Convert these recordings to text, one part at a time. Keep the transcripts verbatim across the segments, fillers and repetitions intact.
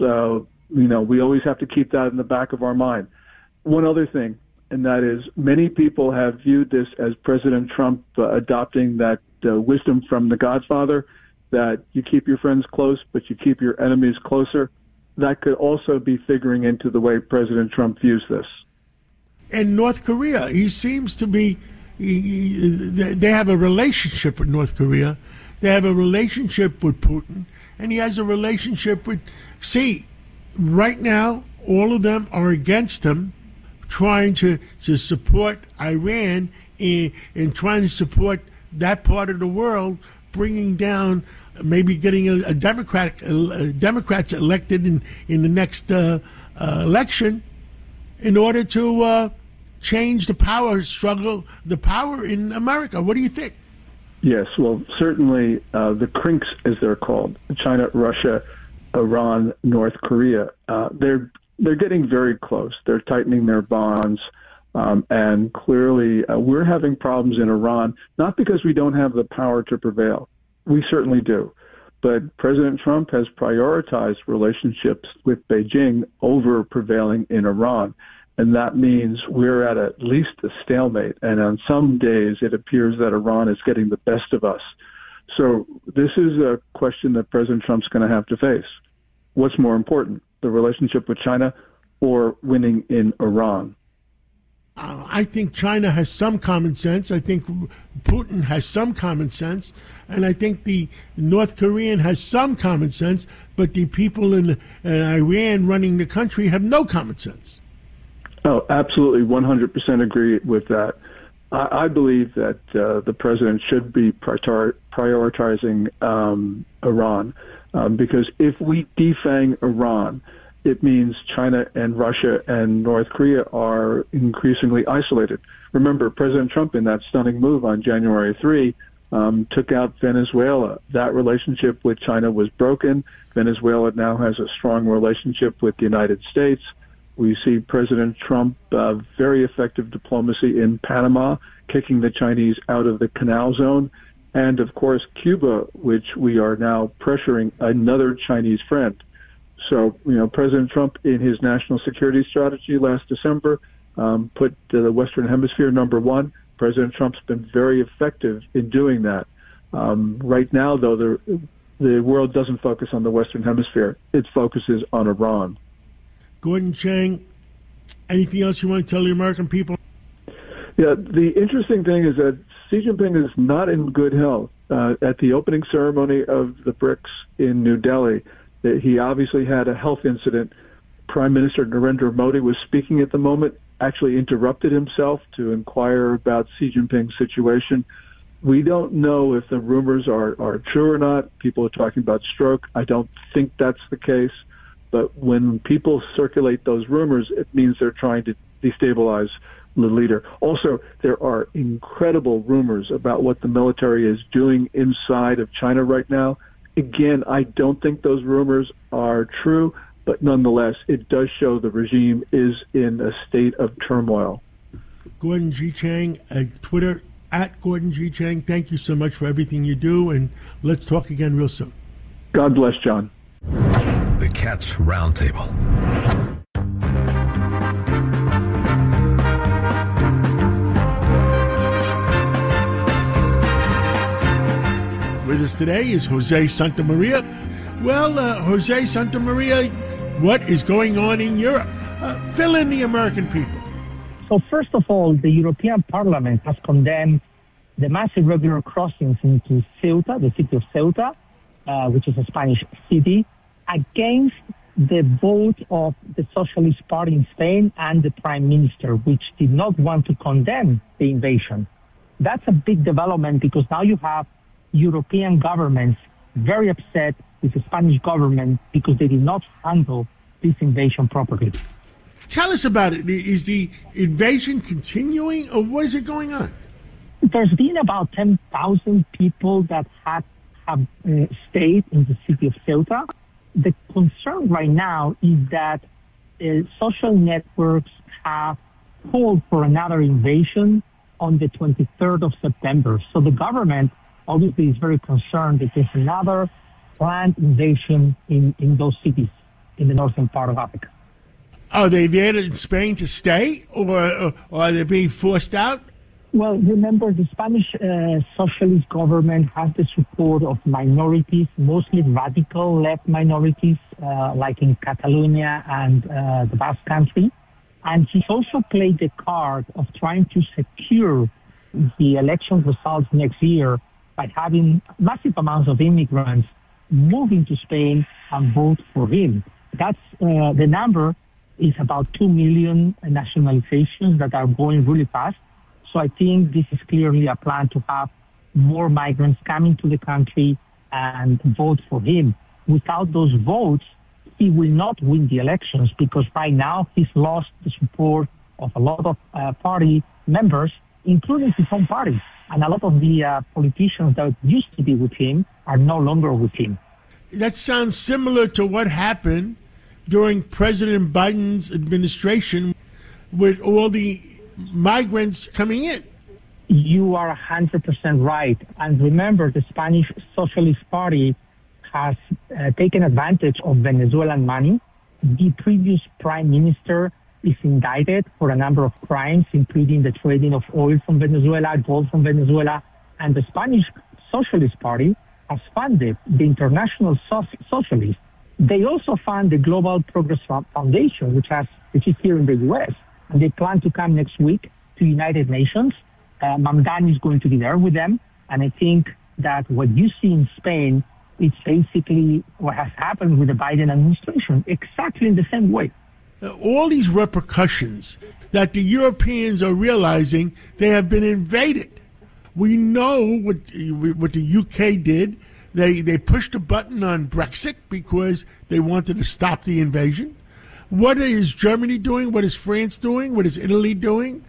Uh, you know, we always have to keep that in the back of our mind. One other thing, and that is many people have viewed this as President Trump uh, adopting that uh, wisdom from The Godfather, that you keep your friends close, but you keep your enemies closer. That could also be figuring into the way President Trump views this. And North Korea, he seems to be, he, he, they have a relationship with North Korea. They have a relationship with Putin, and he has a relationship with, see, right now, all of them are against him, trying to, to support Iran in, in trying to support that part of the world, bringing down, maybe getting a, a Democratic uh, Democrats elected in, in the next uh, uh, election in order to uh, change the power struggle, the power in America. What do you think? Yes, well, certainly uh, the C R I N Cs, as they're called, China, Russia, Iran, North Korea, uh, they're they're getting very close. They're tightening their bonds. Um, and clearly, uh, we're having problems in Iran, not because we don't have the power to prevail. We certainly do. But President Trump has prioritized relationships with Beijing over prevailing in Iran. And that means we're at at least a stalemate. And on some days, it appears that Iran is getting the best of us. So this is a question that President Trump's going to have to face. What's more important, the relationship with China or winning in Iran? Uh, I think China has some common sense. I think Putin has some common sense. And I think the North Korean has some common sense. But the people in, in Iran running the country have no common sense. Oh, absolutely, one hundred percent agree with that. I, I believe that uh, the president should be prior- prioritizing um, Iran, um, because if we defang Iran, it means China and Russia and North Korea are increasingly isolated. Remember, President Trump, in that stunning move on January third, um, took out Venezuela. That relationship with China was broken. Venezuela now has a strong relationship with the United States. We see President Trump, uh, very effective diplomacy in Panama, kicking the Chinese out of the Canal Zone. And, of course, Cuba, which we are now pressuring another Chinese friend. So, you know, President Trump, in his national security strategy last December, um, put uh, the Western Hemisphere number one. President Trump's been very effective in doing that. Um, right now, though, the, the world doesn't focus on the Western Hemisphere. It focuses on Iran. Gordon Chang, anything else you want to tell the American people? Yeah, the interesting thing is that Xi Jinping is not in good health. Uh, at the opening ceremony of the BRICS in New Delhi, he obviously had a health incident. Prime Minister Narendra Modi was speaking at the moment, actually interrupted himself to inquire about Xi Jinping's situation. We don't know if the rumors are, are true or not. People are talking about stroke. I don't think that's the case. But when people circulate those rumors, it means they're trying to destabilize the leader. Also, there are incredible rumors about what the military is doing inside of China right now. Again, I don't think those rumors are true, but nonetheless, it does show the regime is in a state of turmoil. Gordon G. Chang, at Twitter, at Gordon G. Chang, thank you so much for everything you do, and let's talk again real soon. God bless, John. The Cats Roundtable. With us today is Jose Santamaria. Well, uh, Jose Santamaria, what is going on in Europe? Uh, fill in the American people. So first of all, the European Parliament has condemned the massive regular crossings into Ceuta, the city of Ceuta, uh, which is a Spanish city, against the vote of the Socialist Party in Spain and the Prime Minister, which did not want to condemn the invasion. That's a big development because now you have European governments very upset with the Spanish government because they did not handle this invasion properly. Tell us about it. Is the invasion continuing, or what is it going on? There's been about ten thousand people that have, have uh, stayed in the city of Ceuta. The concern right now is that uh, social networks have called for another invasion on the twenty-third of September. So the government obviously is very concerned that there's another planned invasion in, in those cities. in the northern part of Africa. Are they there in Spain to stay, or, or are they being forced out? Well, remember, the Spanish uh, socialist government has the support of minorities, mostly radical left minorities, uh, like in Catalonia and uh, the Basque Country. And he's also played the card of trying to secure the election results next year by having massive amounts of immigrants moving to Spain and vote for him. That's uh, the number is about two million nationalizations that are going really fast. So I think this is clearly a plan to have more migrants coming to the country and vote for him. Without those votes, he will not win the elections because right now he's lost the support of a lot of uh, party members, including his own party. And a lot of the uh, politicians that used to be with him are no longer with him. That sounds similar to what happened during President Biden's administration with all the migrants coming in. You are one hundred percent right. And remember, the Spanish Socialist Party has uh, taken advantage of Venezuelan money. The previous prime minister is indicted for a number of crimes, including the trading of oil from Venezuela, gold from Venezuela, and the Spanish Socialist Party has funded the International so- Socialists. They also fund the Global Progress Foundation, which has which is here in the U S, and they plan to come next week to United Nations. Uh, Mamdani is going to be there with them, and I think that what you see in Spain is basically what has happened with the Biden administration, exactly in the same way. All these repercussions that the Europeans are realizing they have been invaded. We know what what the U K did. They they pushed a button on Brexit because they wanted to stop the invasion. What is Germany doing? What is France doing? What is Italy doing?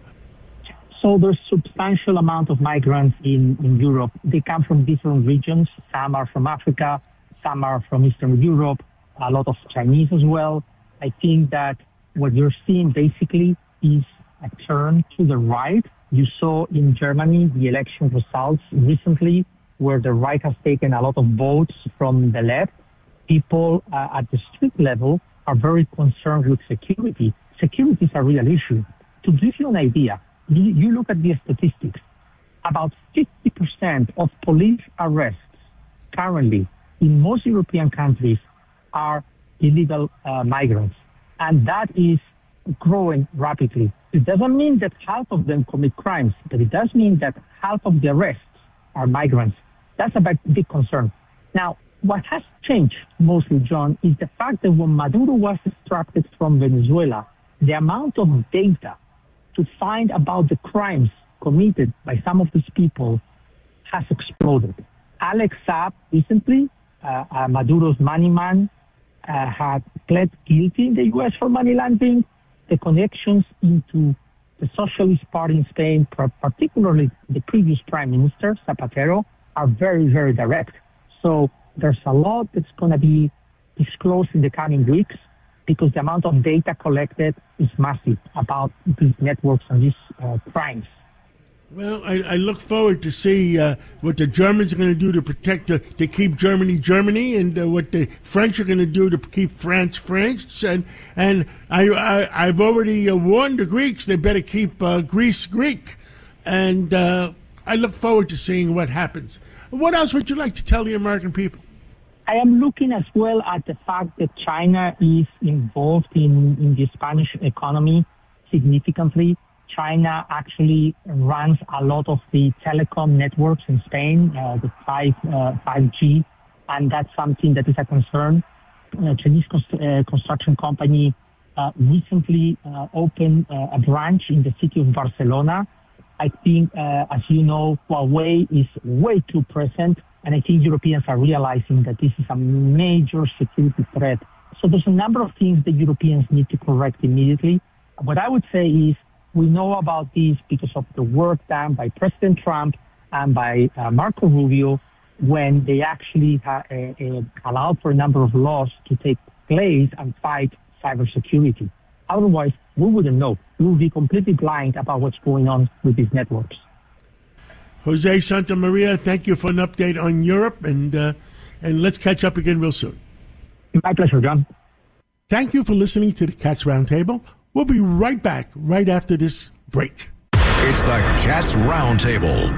So there's substantial amount of migrants in, in Europe. They come from different regions. Some are from Africa, some are from Eastern Europe, a lot of Chinese as well. I think that what you're seeing basically is a turn to the right. You saw in Germany the election results recently where the right has taken a lot of votes from the left. People uh, at the street level are very concerned with security. Security is a real issue. To give you an idea, you, you look at the statistics. About fifty percent of police arrests currently in most European countries are illegal uh, migrants. And that is growing rapidly. It doesn't mean that half of them commit crimes, but it does mean that half of the arrests are migrants. That's a big, big concern. Now, what has changed mostly, John, is the fact that when Maduro was extracted from Venezuela, the amount of data to find about the crimes committed by some of these people has exploded. Alex Saab recently, uh, uh, Maduro's money man, uh, had pled guilty in the U S for money laundering. The connections into the Socialist Party in Spain, particularly the previous Prime Minister, Zapatero, are very, very direct. So there's a lot that's going to be disclosed in the coming weeks because the amount of data collected is massive about these networks and these uh, crimes. Well, I, I look forward to see uh, what the Germans are going to do to protect, uh, to keep Germany Germany, and uh, what the French are going to do to keep France French. And and I, I I've already uh, warned the Greeks they better keep uh, Greece Greek. And uh, I look forward to seeing what happens. What else would you like to tell the American people? I am looking as well at the fact that China is involved in, in the Spanish economy significantly. China actually runs a lot of the telecom networks in Spain, uh, the five, uh, five G, and that's something that is a concern. A Chinese const- uh, construction company uh, recently uh, opened uh, a branch in the city of Barcelona. I think, uh, as you know, Huawei is way too present, and I think Europeans are realizing that this is a major security threat. So there's a number of things that Europeans need to correct immediately. What I would say is, we know about this because of the work done by President Trump and by uh, Marco Rubio when they actually ha- uh, uh, allowed for a number of laws to take place and fight cybersecurity. Otherwise, we wouldn't know. We would be completely blind about what's going on with these networks. Jose Santamaria, thank you for an update on Europe, and uh, and let's catch up again real soon. My pleasure, John. Thank you for listening to the Cats Roundtable. We'll be right back right after this break. It's the Cats Roundtable.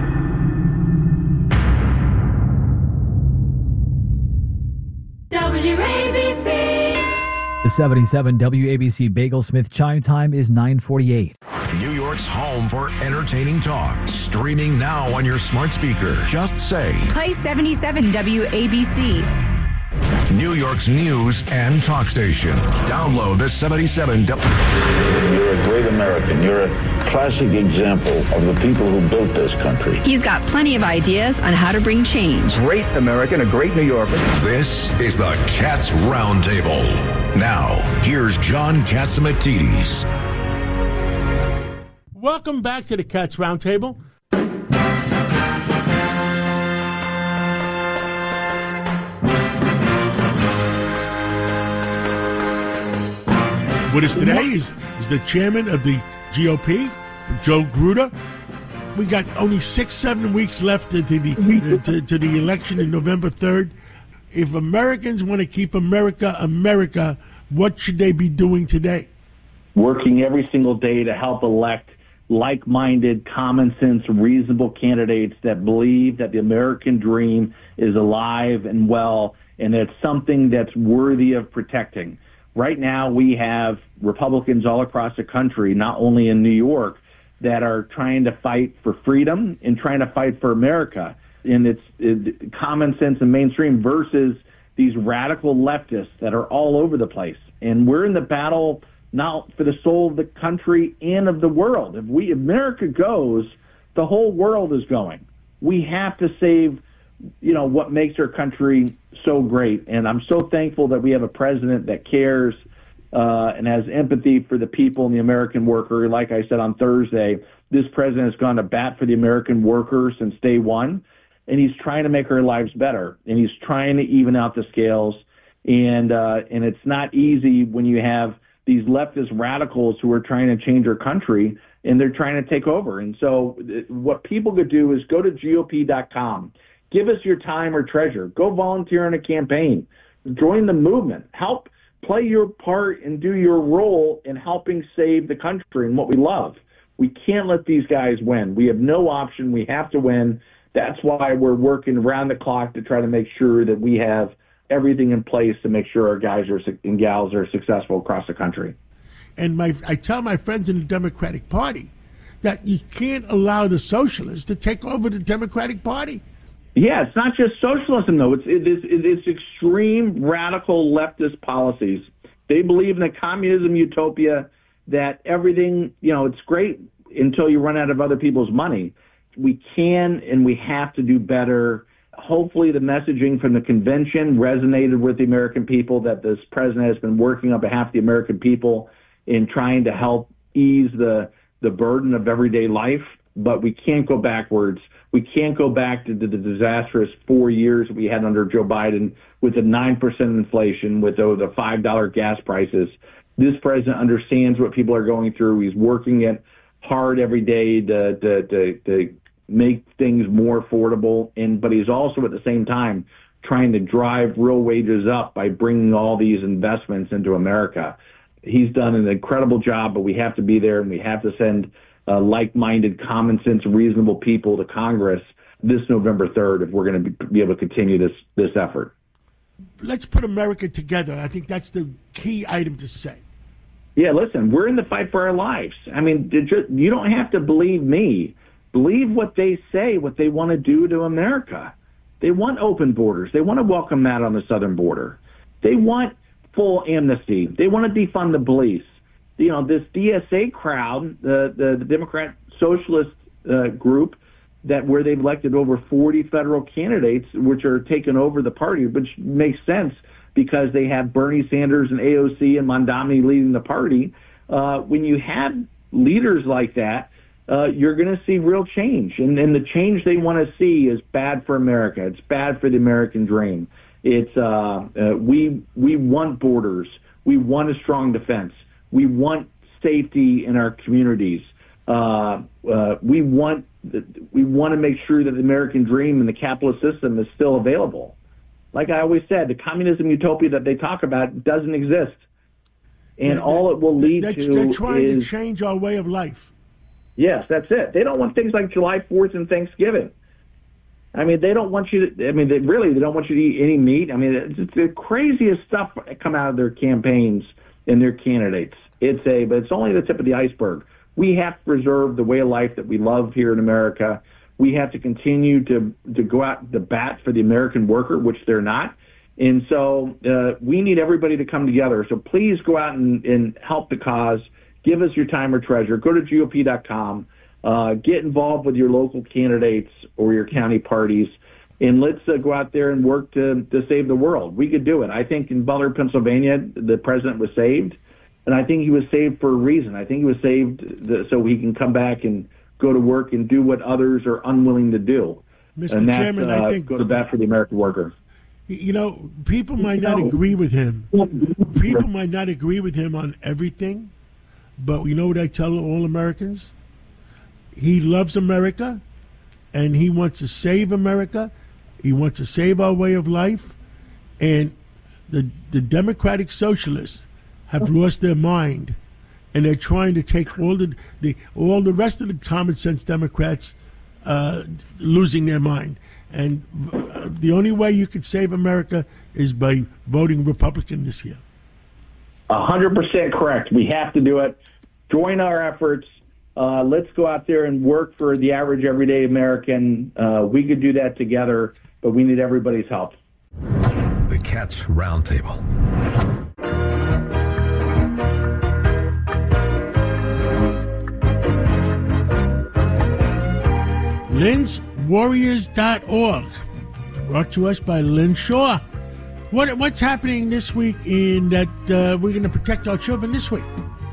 W A B C. The seventy-seven W A B C Bagelsmith chime time is nine forty-eight. New York's home for entertaining talk. Streaming now on your smart speaker. Just say, Play seventy-seven W A B C. New York's news and talk station. Download the seventy-seven W. You're a great American. You're a classic example of the people who built this country. He's got plenty of ideas on how to bring change. Great American, a great New Yorker. This is the Cats Roundtable. Now, here's John Catsimatidis. Welcome back to the Cats Roundtable. With us today is, is the chairman of the G O P, Joe Gruder. We got only six, seven weeks left to the uh, to, to the election in November third. If Americans want to keep America America, what should they be doing today? Working every single day to help elect like-minded, common-sense, reasonable candidates that believe that the American dream is alive and well, and it's something that's worthy of protecting. Right now, we have Republicans all across the country, not only in New York, that are trying to fight for freedom and trying to fight for America. And it's it, common sense and mainstream versus these radical leftists that are all over the place. And we're in the battle not for the soul of the country and of the world. If we America goes, the whole world is going. We have to save, you know, what makes our country so great. And I'm so thankful that we have a president that cares uh, and has empathy for the people and the American worker. Like I said on Thursday, this president has gone to bat for the American worker since day one, and he's trying to make our lives better, and he's trying to even out the scales. And uh, and it's not easy when you have these leftist radicals who are trying to change our country, and they're trying to take over. And so what people could do is go to G O P dot com. Give us your time or treasure. Go volunteer in a campaign. Join the movement. Help play your part and do your role in helping save the country and what we love. We can't let these guys win. We have no option. We have to win. That's why we're working around the clock to try to make sure that we have everything in place to make sure our guys are, and gals are successful across the country. And my, I tell my friends in the Democratic Party that you can't allow the socialists to take over the Democratic Party. Yeah, it's not just socialism, though. It's it is it's extreme radical leftist policies. They believe in a communism utopia that everything, you know, it's great until you run out of other people's money. We can and we have to do better. Hopefully the messaging from the convention resonated with the American people, that this president has been working on behalf of the American people in trying to help ease the the burden of everyday life. But we can't go backwards. We can't go back to the disastrous four years we had under Joe Biden with the nine percent inflation, with the, the five dollar gas prices. This president understands what people are going through. He's working it hard every day to, to, to, to make things more affordable. And but he's also at the same time trying to drive real wages up by bringing all these investments into America. He's done an incredible job, but we have to be there, and we have to send Uh, like-minded, common-sense, reasonable people to Congress this November third if we're going to be, be able to continue this this effort. Let's put America together. I think that's the key item to say. Yeah, listen, we're in the fight for our lives. I mean, just, you don't have to believe me. Believe what they say, what they want to do to America. They want open borders. They want to welcome that on the southern border. They want full amnesty. They want to defund the police. You know, this D S A crowd, the, the, the Democrat Socialist uh, group, that where they've elected over forty federal candidates, which are taking over the party, which makes sense because they have Bernie Sanders and A O C and Mondani leading the party. Uh, when you have leaders like that, uh, you're going to see real change. And, and the change they want to see is bad for America. It's bad for the American dream. It's uh, uh, we we want borders. We want a strong defense. We want safety in our communities. Uh, uh, we want we want to make sure that the American dream and the capitalist system is still available. Like I always said, the communism utopia that they talk about doesn't exist. And They're- all it will lead they're, to they're trying is... to change our way of life. Yes, that's it. They don't want things like July fourth and Thanksgiving. I mean, they don't want you to, I mean, they really, they don't want you to eat any meat. I mean, it's, it's the craziest stuff that come out of their campaigns and their candidates. It's a, but it's only the tip of the iceberg. We have to preserve the way of life that we love here in America. We have to continue to, to go out to bat for the American worker, which they're not. And so uh, we need everybody to come together. So please go out and, and help the cause. Give us your time or treasure. Go to G O P dot com. Uh, get involved with your local candidates or your county parties, and let's uh, go out there and work to, to save the world. We could do it. I think in Butler, Pennsylvania, the president was saved, and I think he was saved for a reason. I think he was saved the, so he can come back and go to work and do what others are unwilling to do. Mister And that's Chairman, uh, I think go to bat for the American worker. You know, people might not agree with him. People might not agree with him on everything, but you know what I tell all Americans? He loves America, and he wants to save America. He wants to save our way of life, and the the Democratic Socialists have lost their mind, and they're trying to take all the, the all the rest of the common sense Democrats uh, losing their mind. And uh, the only way you can save America is by voting Republican this year. A hundred percent correct. We have to do it. Join our efforts. Uh, let's go out there and work for the average everyday American. Uh, we could do that together, but we need everybody's help. The Cats Roundtable. Lynn's Warriors dot org. Brought to us by Lynn Shaw. What, what's happening this week in that uh, we're going to protect our children this week?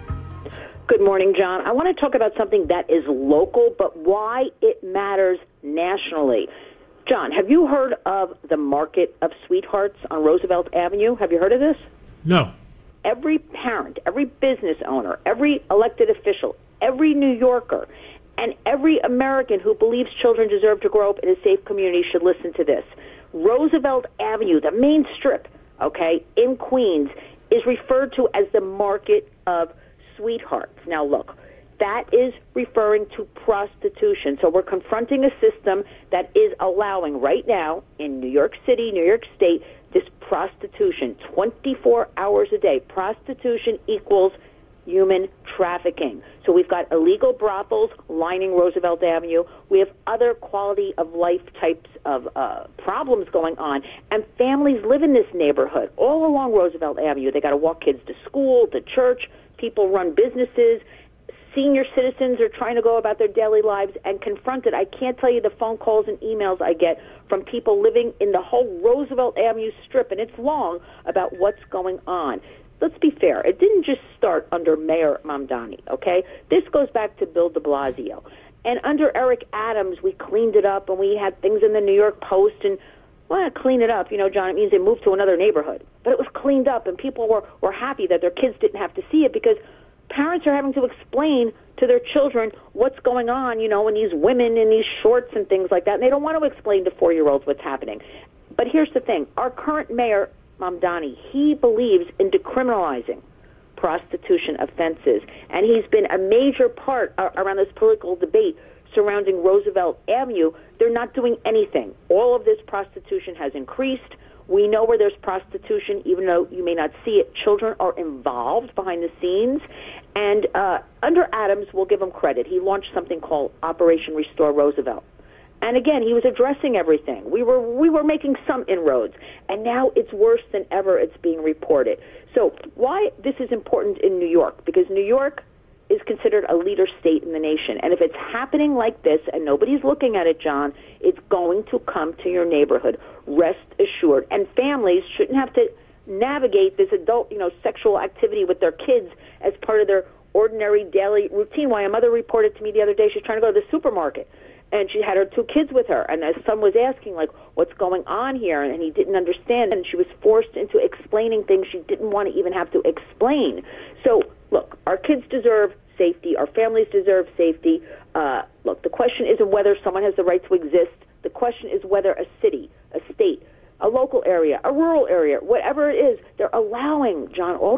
Good morning, John. I want to talk about something that is local, but why it matters nationally. John, have you heard of the Market of Sweethearts on Roosevelt Avenue? Have you heard of this? No. Every parent, every business owner, every elected official, every New Yorker, and every American who believes children deserve to grow up in a safe community should listen to this. Roosevelt Avenue, the main strip, okay, in Queens, is referred to as the Market of Sweethearts. Now, look, that is referring to prostitution. So we're confronting a system that is allowing right now in New York City, New York State, this prostitution, twenty-four hours a day. Prostitution equals human trafficking. So we've got illegal brothels lining Roosevelt Avenue. We have other quality of life types of uh, problems going on. And families live in this neighborhood all along Roosevelt Avenue. They got to walk kids to school, to church. People run businesses. Senior citizens are trying to go about their daily lives and confront it. I can't tell you the phone calls and emails I get from people living in the whole Roosevelt Avenue strip, and it's long, about what's going on. Let's be fair. It didn't just start under Mayor Mamdani, okay? This goes back to Bill de Blasio. And under Eric Adams, we cleaned it up, and we had things in the New York Post, and, well, clean it up, you know, John, it means they moved to another neighborhood. But it was cleaned up, and people were, were happy that their kids didn't have to see it because parents are having to explain to their children what's going on, you know, and these women in these shorts and things like that, and they don't want to explain to four-year-olds what's happening. But here's the thing. Our current mayor, Mamdani, he believes in decriminalizing prostitution offenses, and he's been a major part uh, around this political debate surrounding Roosevelt Avenue. They're not doing anything. All of this prostitution has increased. We know where there's prostitution, even though you may not see it. Children are involved behind the scenes. And uh, under Adams, we'll give him credit. He launched something called Operation Restore Roosevelt. And again, he was addressing everything. We were we were making some inroads, and now it's worse than ever. It's being reported. So why this is important in New York? Because New York is considered a leader state in the nation, and if it's happening like this and nobody's looking at it, John, it's going to come to your neighborhood. Rest assured. And families shouldn't have to navigate this adult, you know, sexual activity with their kids as part of their ordinary daily routine. Why a mother reported to me the other day she's trying to go to the supermarket, and she had her two kids with her, and her son was asking, like, what's going on here, and he didn't understand, and she was forced into explaining things she didn't want to even have to explain. So, look, our kids deserve safety. Our families deserve safety. Uh, look, the question isn't whether someone has the right to exist. The question is whether a city, a state, a local area, a rural area, whatever it is, they're allowing, John, all this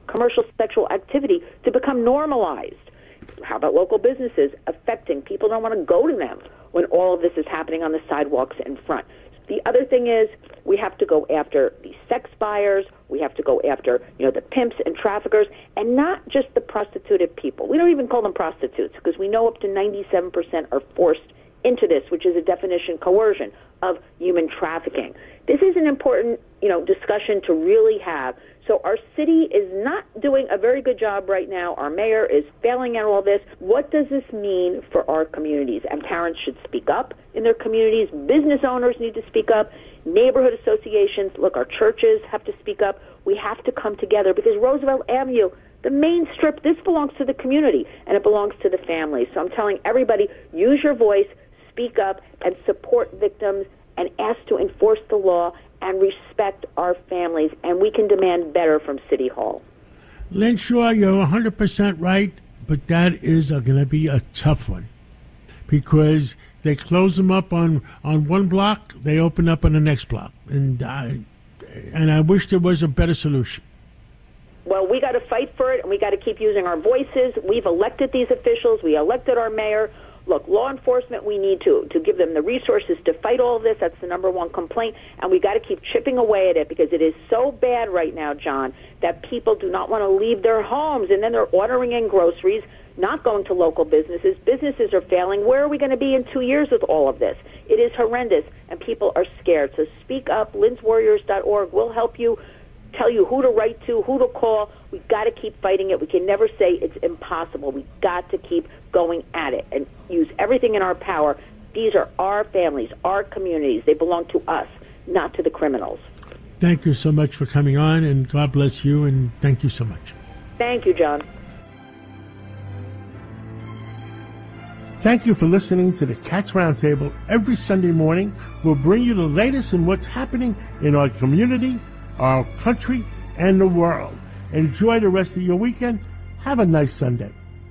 commercial sexual activity to become normalized. How about local businesses affecting people don't want to go to them when all of this is happening on the sidewalks in front? The other thing is we have to go after the sex buyers. We have to go after, you know, the pimps and traffickers, and not just the prostituted people. We don't even call them prostitutes because we know up to ninety-seven percent are forced into this, which is a definition, coercion, of human trafficking. This is an important, you know, discussion to really have. So our city is not doing a very good job right now. Our mayor is failing at all this. What does this mean for our communities? And parents should speak up in their communities. Business owners need to speak up. Neighborhood associations, look, our churches have to speak up. We have to come together because Roosevelt Avenue, the main strip, this belongs to the community and it belongs to the family. So I'm telling everybody, use your voice, speak up, and support victims and ask to enforce the law and respect our families, and we can demand better from City Hall. Lynn Shaw, you're one hundred percent right, but that is going to be a tough one because they close them up on, on one block, they open up on the next block, and I, and I wish there was a better solution. Well, we got to fight for it, and we got to keep using our voices. We've elected these officials. We elected our mayor. Look, law enforcement, we need to, to give them the resources to fight all of this. That's the number one complaint, and we got to keep chipping away at it because it is so bad right now, John, that people do not want to leave their homes, and then they're ordering in groceries, not going to local businesses. Businesses are failing. Where are we going to be in two years with all of this? It is horrendous, and people are scared. So speak up. Lynn's Warriors dot org will help you, tell you who to write to, who to call. We got to keep fighting it. We can never say it's impossible. We got to keep going at it and use everything in our power. These are our families, our communities. They belong to us, not to the criminals. Thank you so much for coming on, and God bless you, and thank you so much. Thank you, John. Thank you for listening to the Cats Roundtable. Every Sunday morning, we'll bring you the latest in what's happening in our community, our country, and the world. Enjoy the rest of your weekend. Have a nice Sunday.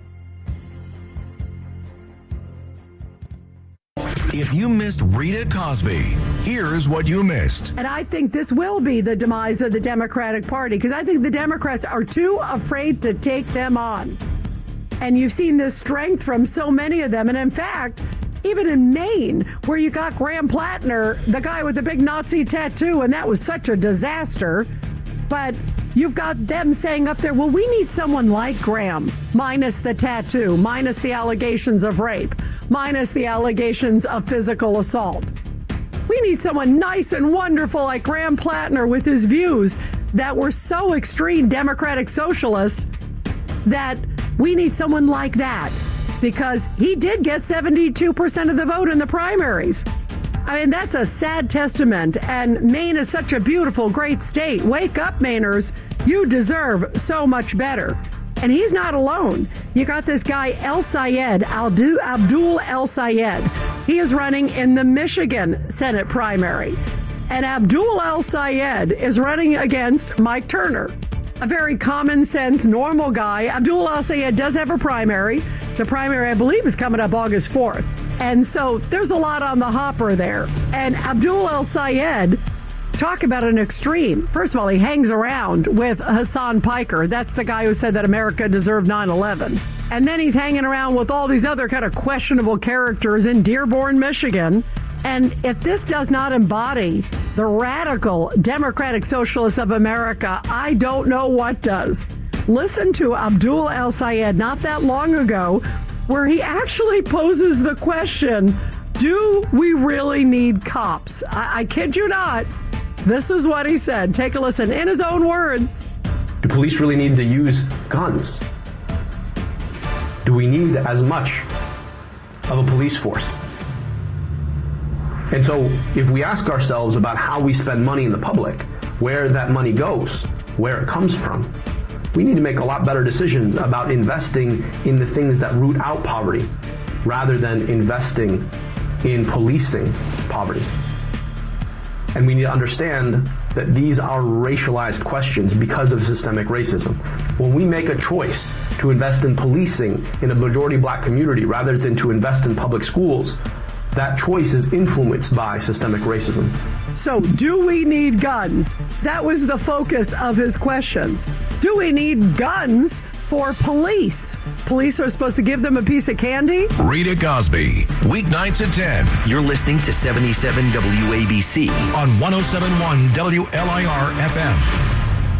If you missed Rita Cosby, here's what you missed. And I think this will be the demise of the Democratic Party because I think the Democrats are too afraid to take them on. And you've seen this strength from so many of them. And in fact, even in Maine, where you got Graham Plattner, the guy with the big Nazi tattoo, and that was such a disaster. But you've got them saying up there, well, we need someone like Graham, minus the tattoo, minus the allegations of rape, minus the allegations of physical assault. We need someone nice and wonderful like Graham Plattner with his views that were so extreme Democratic socialists that we need someone like that because he did get seventy-two percent of the vote in the primaries. I mean, that's a sad testament, and Maine is such a beautiful, great state. Wake up, Mainers. You deserve so much better. And he's not alone. You got this guy, El Sayed, Abdul El Sayed. He is running in the Michigan Senate primary. And Abdul El Sayed is running against Mike Turner, a very common sense, normal guy. Abdul El Sayed does have a primary. The primary, I believe, is coming up August fourth. And so there's a lot on the hopper there. And Abdul El Sayed, talk about an extreme. First of all, he hangs around with Hassan Piker. That's the guy who said that America deserved nine eleven. And then he's hanging around with all these other kind of questionable characters in Dearborn, Michigan. And if this does not embody the radical Democratic Socialists of America, I don't know what does. Listen to Abdul El Sayed not that long ago, where he actually poses the question, do we really need cops? I, I kid you not. This is what he said. Take a listen in his own words. Do police really need to use guns? Do we need as much of a police force? And so if we ask ourselves about how we spend money in the public, where that money goes, where it comes from, we need to make a lot better decisions about investing in the things that root out poverty rather than investing in policing poverty. And we need to understand that these are racialized questions because of systemic racism. When we make a choice to invest in policing in a majority black community rather than to invest in public schools, that choice is influenced by systemic racism. So, do we need guns? That was the focus of his questions. Do we need guns for police? Police are supposed to give them a piece of candy? Rita Cosby, weeknights at ten. You're listening to seventy-seven W A B C on one oh seven point one W L I R F M.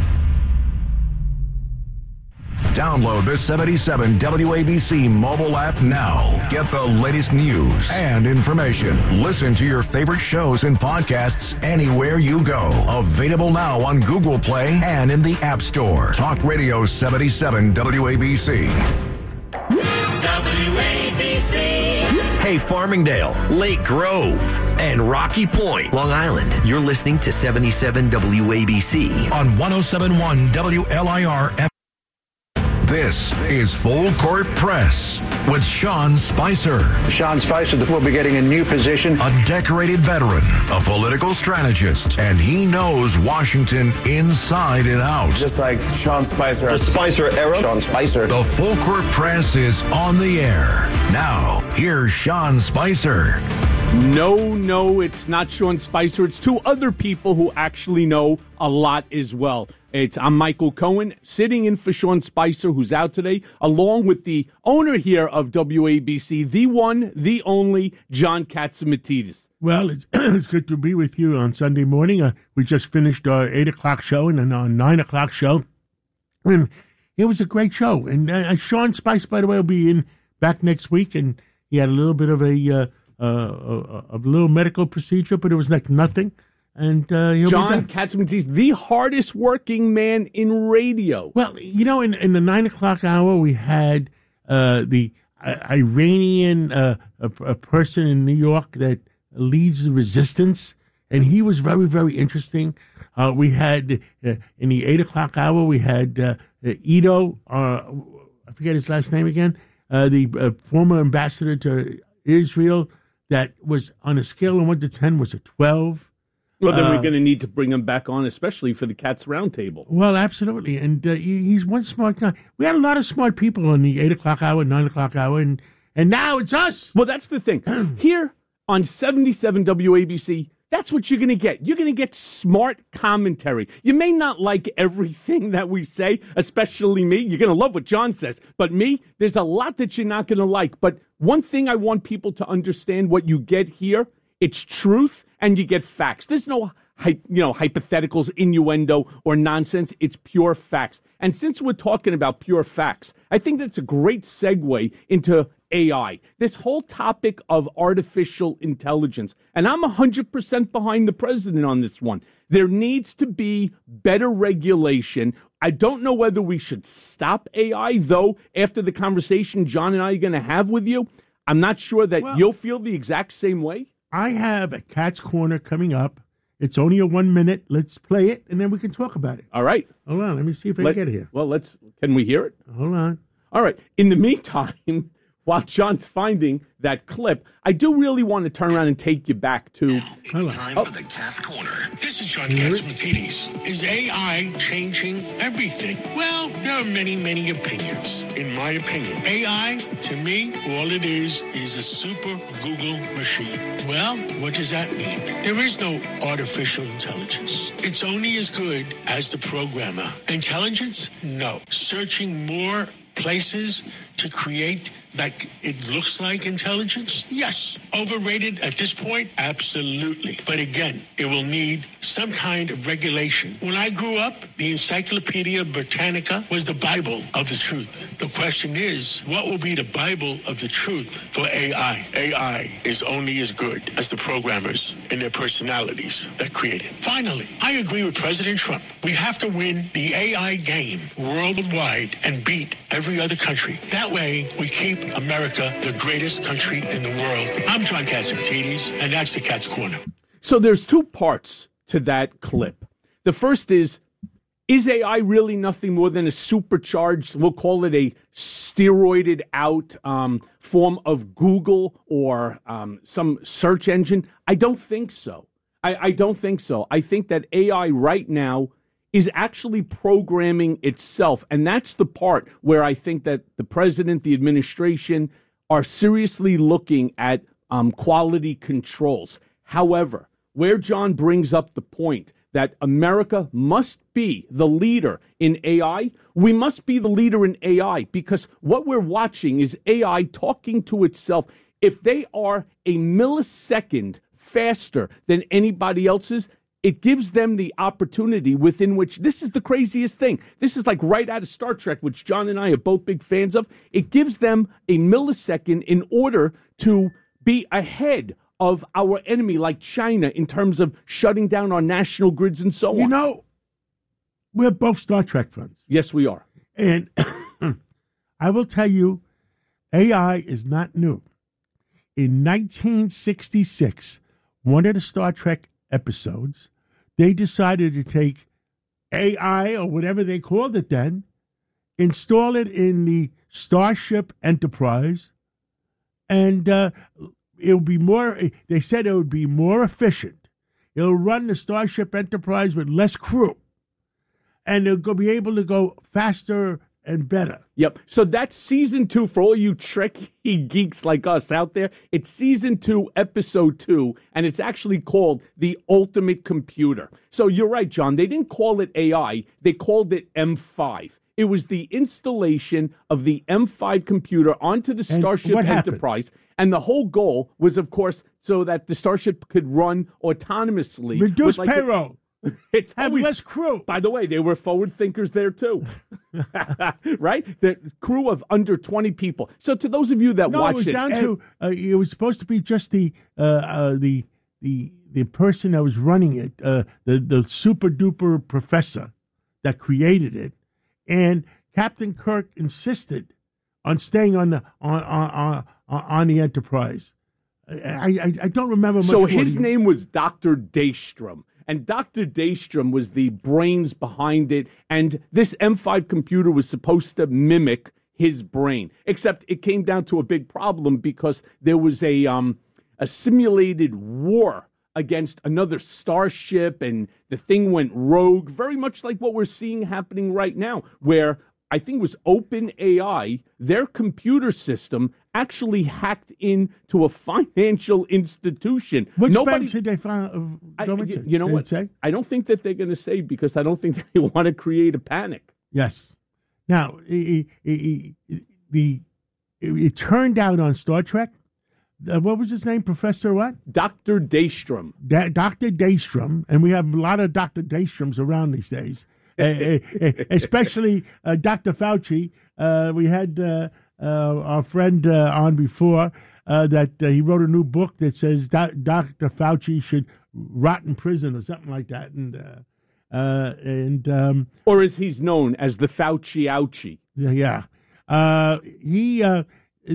Download the seventy-seven W A B C mobile app now. Get the latest news and information. Listen to your favorite shows and podcasts anywhere you go. Available now on Google Play and in the App Store. Talk Radio seventy-seven W A B C. W A B C. Hey, Farmingdale, Lake Grove, and Rocky Point, Long Island. You're listening to seventy-seven W A B C on one oh seven point one W L I R F M. This is Full Court Press with Sean Spicer. Sean Spicer will be getting a new position. A decorated veteran, a political strategist, and he knows Washington inside and out. Just like Sean Spicer. The Spicer era. Sean Spicer. The Full Court Press is on the air. Now, here's Sean Spicer. No, no, it's not Sean Spicer. It's two other people who actually know a lot as well. It's I'm Michael Cohen, sitting in for Sean Spicer, who's out today, along with the owner here of W A B C, the one, the only, John Catsimatidis. Well, it's, it's good to be with you on Sunday morning. Uh, we just finished our eight o'clock show and then our nine o'clock show. And it was a great show. And uh, Sean Spicer, by the way, will be in back next week. And he had a little bit of a, uh, uh, a, a little medical procedure, but it was like nothing. And uh, John Catsimatidis, the hardest working man in radio. Well, you know, in, in the nine o'clock hour, we had uh, the uh, Iranian uh, a, a person in New York that leads the resistance, and he was very, very interesting. Uh, we had uh, in the eight o'clock hour, we had uh, Ido, uh, I forget his last name again, uh, the uh, former ambassador to Israel. That was on a scale of one to ten was a twelve. Well, then uh, we're going to need to bring him back on, especially for the Cats Roundtable. Well, absolutely. And uh, he, he's one smart guy. We had a lot of smart people on the eight o'clock hour, nine o'clock hour, and, and now it's us. Well, that's the thing. Here on seventy-seven W A B C, that's what you're going to get. You're going to get smart commentary. You may not like everything that we say, especially me. You're going to love what John says. But me, there's a lot that you're not going to like. But one thing I want people to understand, what you get here, it's truth, and you get facts. There's no you know, hypotheticals, innuendo, or nonsense. It's pure facts. And since we're talking about pure facts, I think that's a great segue into A I. This whole topic of artificial intelligence. And I'm one hundred percent behind the president on this one. There needs to be better regulation. I don't know whether we should stop A I, though, after the conversation John and I are going to have with you. I'm not sure that well, you'll feel the exact same way. I have a Cat's Corner coming up. It's only a one minute. Let's play it, and then we can talk about it. All right. Hold on. Let me see if I Let, can get it here. Well, let's. Can we hear it? Hold on. All right. In the meantime, while John's finding that clip, I do really want to turn around and take you back to... It's time oh. for the Cat's Corner. This is John Catsimatidis. Is A I changing everything? Well, there are many, many opinions. In my opinion, A I, to me, all it is, is a super Google machine. Well, what does that mean? There is no artificial intelligence. It's only as good as the programmer. Intelligence? No. Searching more places to create like it looks like intelligence? Yes. Overrated at this point? Absolutely. But again, it will need some kind of regulation. When I grew up, the Encyclopedia Britannica was the Bible of the truth. The question is, what will be the Bible of the truth for A I? A I is only as good as the programmers and their personalities that create it. Finally, I agree with President Trump. We have to win the A I game worldwide and beat every other country. That way, we keep America the greatest country in the world. I'm John Catsimatidis, and that's the Cat's Corner. So there's two parts to that clip. The first is, is A I really nothing more than a supercharged, we'll call it a steroided out um, form of Google or um, some search engine? I don't think so. I, I don't think so. I think that A I right now is actually programming itself. And that's the part where I think that the president, the administration are seriously looking at um, quality controls. However, where John brings up the point that America must be the leader in A I. We must be the leader in A I because what we're watching is A I talking to itself. If they are a millisecond faster than anybody else's, it gives them the opportunity within which, this is the craziest thing. This is like right out of Star Trek, which John and I are both big fans of. It gives them a millisecond in order to be ahead of our enemy like China in terms of shutting down our national grids and so on. You know, we're both Star Trek fans. Yes, we are. And I will tell you, A I is not new. In nineteen sixty-six, one of the Star Trek episodes, they decided to take A I, or whatever they called it then, install it in the Starship Enterprise, and uh, it'll be more, they said it would be more efficient. It'll run the Starship Enterprise with less crew, and it'll be able to go faster and better. Yep. So that's season two for all you Trekkie geeks like us out there. It's season two, episode two, and it's actually called The Ultimate Computer. So you're right, John. They didn't call it A I. They called it M five. It was the installation of the M five computer onto the Starship Enterprise. And the whole goal was, of course, so that the Starship could run autonomously. Reduce like payroll. A, It's Have always, less crew. By the way, they were forward thinkers there too, right? The crew of under twenty people. So to those of you that no, watched it was it, down and, to uh, it was supposed to be just the uh, uh, the the the person that was running it, uh, the the super duper professor that created it, and Captain Kirk insisted on staying on the on on on, on the Enterprise. I, I I don't remember much. So his more. name was Doctor Daystrom. And Doctor Daystrom was the brains behind it, and this M five computer was supposed to mimic his brain. Except it came down to a big problem because there was a um, a simulated war against another starship, and the thing went rogue, very much like what we're seeing happening right now, where I think it was OpenAI, their computer system actually hacked into a financial institution. Which Nobody, bank did they find? Uh, go I, into? you know Did it what? say? I don't think that they're going to say because I don't think they want to create a panic. Yes. Now, it, it, it, the it, it turned out on Star Trek. Uh, what was his name? Professor what? Doctor Daystrom. Da- Doctor Daystrom, and we have a lot of Doctor Daystroms around these days. uh, uh, especially uh, Doctor Fauci. Uh, we had uh, uh, our friend uh, on before uh, that uh, he wrote a new book that says Do- Doctor Fauci should rot in prison or something like that. And uh, uh, and um, or as he's known as the Fauci Ouchie. Yeah, yeah. Uh, he uh,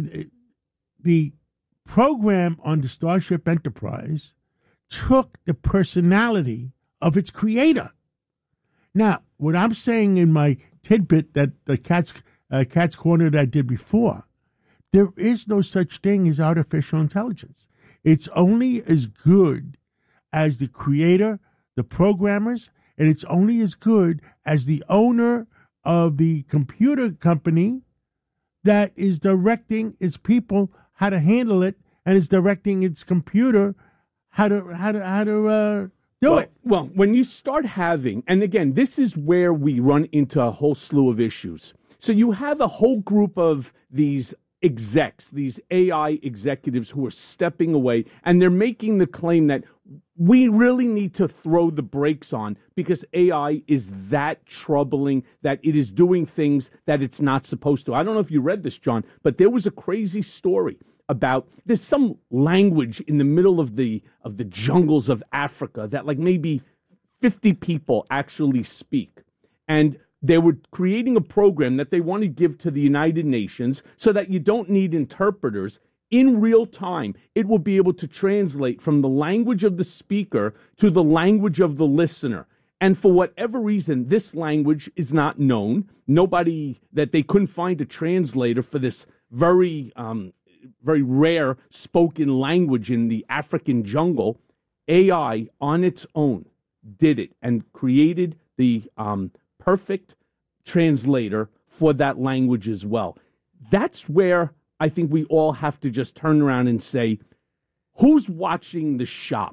the program on the Starship Enterprise took the personality of its creator. Now, what I'm saying in my tidbit that the Cat's, uh, Cat's Corner that I did before, there is no such thing as artificial intelligence. It's only as good as the creator, the programmers, and it's only as good as the owner of the computer company that is directing its people how to handle it and is directing its computer how to how to how to uh, do well, it. Well, when you start having, and again, this is where we run into a whole slew of issues. So you have a whole group of these execs, these A I executives who are stepping away, and they're making the claim that we really need to throw the brakes on because A I is that troubling that it is doing things that it's not supposed to. I don't know if you read this, John, but there was a crazy story about there's some language in the middle of the of the jungles of Africa that like maybe fifty people actually speak. And they were creating a program that they want to give to the United Nations so that you don't need interpreters. In real time, it will be able to translate from the language of the speaker to the language of the listener. And for whatever reason, this language is not known. Nobody, that they couldn't find a translator for this very, um, very rare spoken language in the African jungle. A I on its own did it and created the um, perfect translator for that language as well. That's where I think we all have to just turn around and say, who's watching the shop?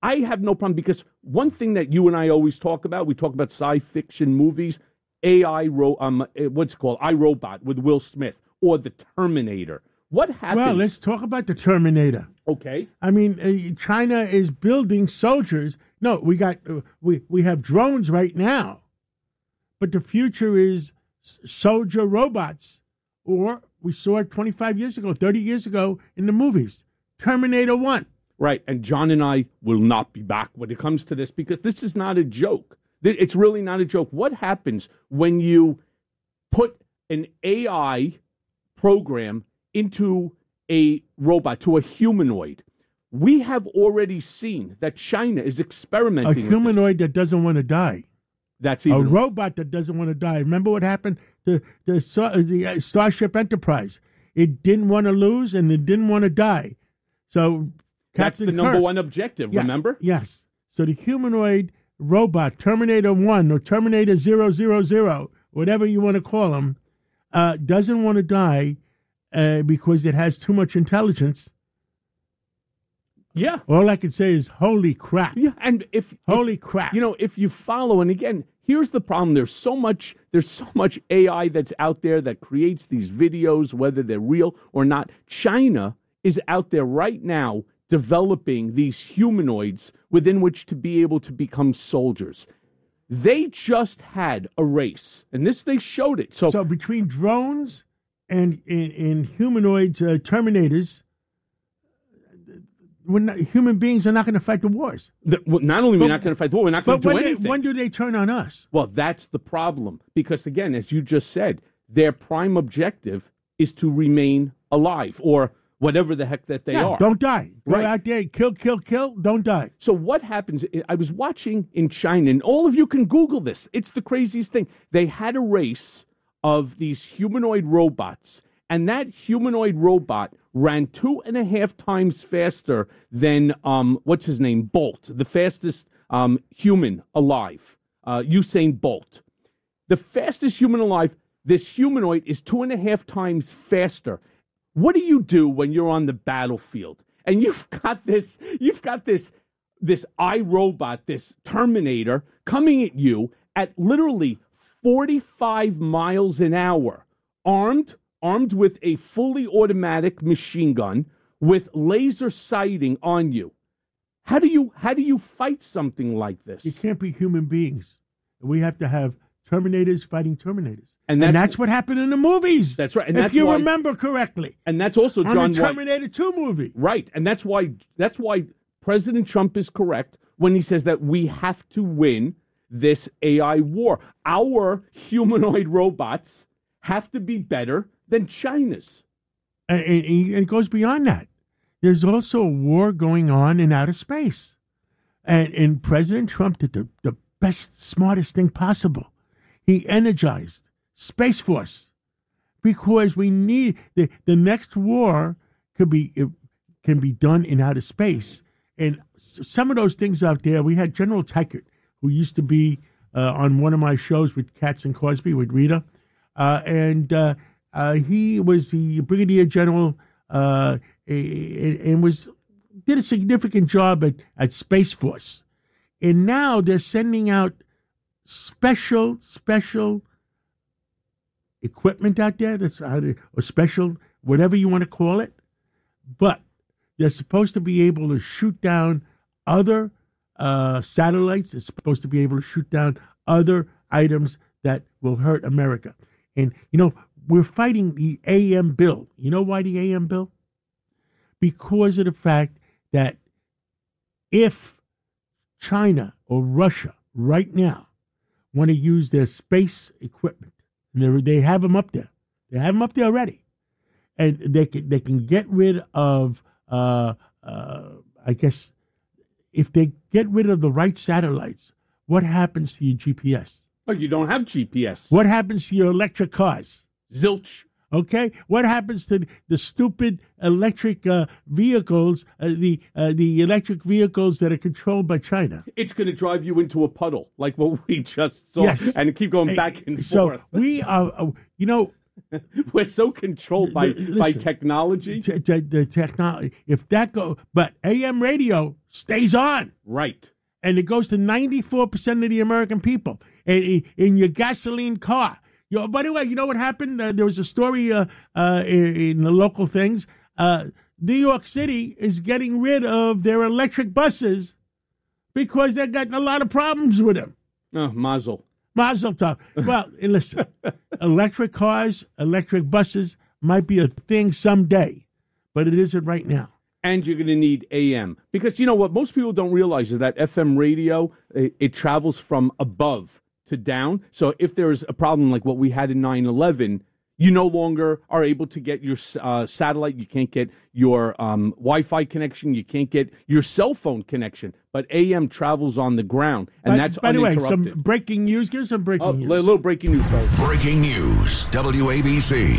I have no problem because one thing that you and I always talk about, we talk about sci fiction movies, A I, ro- um, what's it called, iRobot with Will Smith or The Terminator. What happens? Well, let's talk about the Terminator. Okay. I mean, uh, China is building soldiers. No, we got uh, we we have drones right now, but the future is s- soldier robots. Or we saw it twenty-five years ago, thirty years ago in the movies, Terminator One. Right, and John and I will not be back when it comes to this because this is not a joke. It's really not a joke. What happens when you put an A I program into a robot, to a humanoid? We have already seen that China is experimenting A with humanoid that doesn't want to die. That's even a robot that doesn't want to die. Remember what happened to the, the Starship Enterprise? It didn't want to lose and it didn't want to die. So That's Captain the number Kirk, one objective, yes, remember? Yes. So the humanoid robot, Terminator one or Terminator zero zero zero, whatever you want to call him, uh, doesn't want to die uh, because it has too much intelligence. Yeah. All I can say is, holy crap. Yeah, and if... Holy if, crap. You know, if you follow, and again, here's the problem. There's so much, there's so much A I that's out there that creates these videos, whether they're real or not. China is out there right now developing these humanoids within which to be able to become soldiers. They just had a race, and this, they showed it. So, so between drones and, and, and humanoids, uh, Terminators, we're not, human beings are not going to fight the wars. The, well, not only are we not going to fight the war, we're not going to do when anything. They, when do they turn on us? Well, that's the problem. Because, again, as you just said, their prime objective is to remain alive, or whatever the heck that they yeah, are. Don't die. Go right. out there, kill, kill, kill, don't die. So what happens, I was watching in China, and all of you can Google this. It's the craziest thing. They had a race of these humanoid robots, and that humanoid robot ran two and a half times faster than, um, what's his name, Bolt, the fastest um, human alive, uh, Usain Bolt. The fastest human alive, this humanoid is two and a half times faster. What do you do when you're on the battlefield and you've got this, you've got this, this iRobot, this Terminator coming at you at literally forty-five miles an hour, armed, armed with a fully automatic machine gun with laser sighting on you? How do you, how do you fight something like this? You can't be human beings. We have to have Terminators fighting Terminators. And that's, and that's what happened in the movies. That's right. And if that's you why, remember correctly. And that's also John on the White. Terminator two movie. Right. And that's why that's why President Trump is correct when he says that we have to win this A I war. Our humanoid robots have to be better than China's. And, and, and it goes beyond that. There's also a war going on in outer space. And, and President Trump did the, the best, smartest thing possible. He energized Space Force, because we need the the next war could be it can be done in outer space, and some of those things out there. We had General Teichert, who used to be uh, on one of my shows with Katz and Cosby with Rita, uh, and uh, uh, he was the brigadier general uh, and, and was did a significant job at, at Space Force, and now they're sending out special special. equipment out there, that's how to, or special, whatever you want to call it, but they're supposed to be able to shoot down other uh, satellites. They're supposed to be able to shoot down other items that will hurt America. And, you know, we're fighting the A M bill. You know why the A M bill? Because of the fact that if China or Russia right now want to use their space equipment, and they have them up there. They have them up there already. And they can, they can get rid of, uh, uh, I guess, if they get rid of the right satellites, what happens to your G P S? Oh, you don't have G P S. What happens to your electric cars? Zilch. Okay? What happens to the stupid electric uh, vehicles, uh, the uh, the electric vehicles that are controlled by China? It's going to drive you into a puddle, like what we just saw, yes. and keep going back and so forth. we are, uh, you know, We're so controlled by Listen, by technology. T- t- the technology. If that go, but A M radio stays on. Right. And it goes to ninety-four percent of the American people in, in your gasoline car. You know, by the way, you know what happened? Uh, there was a story uh, uh, in, in the local things. Uh, New York City is getting rid of their electric buses because they've got a lot of problems with them. Oh, mazel. Mazel tov. Well, listen, electric cars, electric buses might be a thing someday, but it isn't right now. And you're going to need A M. Because you know what most people don't realize is that F M radio, it, it travels from above to down. So if there's a problem like what we had in nine eleven, you no longer are able to get your uh, satellite. You can't get your um, Wi-Fi connection. You can't get your cell phone connection. But A M travels on the ground, and by, that's by the way, uninterrupted. some breaking news. Give us some breaking oh, news. A little breaking news, folks. Breaking news, W A B C.